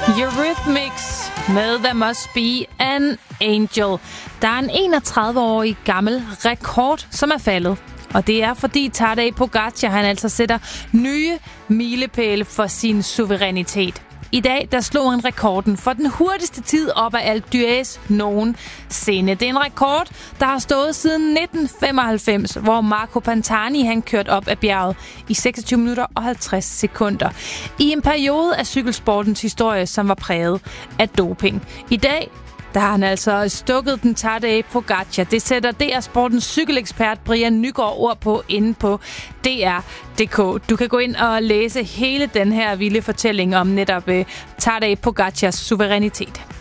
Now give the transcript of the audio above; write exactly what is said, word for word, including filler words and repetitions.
Eurythmics med There Must Be an Angel. Der er en enogtredive-årig gammel rekord, som er faldet. Og det er, fordi Tadej Pogačar, han altså sætter nye milepæle for sin suverænitet. I dag, der slog han rekorden for den hurtigste tid op af Alpe d'Huez nogensinde. Det er en rekord, der har stået siden nitten femoghalvfems, hvor Marco Pantani han kørte op af bjerget i seksogtyve minutter og halvtreds sekunder. I en periode af cykelsportens historie, som var præget af doping. I dag, der har han altså stukket den Tadej Pogačar. Det sætter D R-sportens cykelekspert Brian Nygaard ord på inde på D R punktum d k. Du kan gå ind og læse hele den her vilde fortælling om netop uh, Tadej Pogačars suverænitet.